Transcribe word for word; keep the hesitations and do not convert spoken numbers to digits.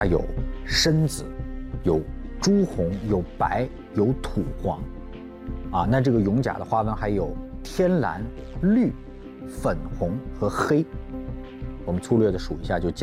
它有深紫，有朱红，有白，有土黄，啊，那这个绒甲的花纹还有天蓝、绿、粉红和黑。我们粗略的数一下，就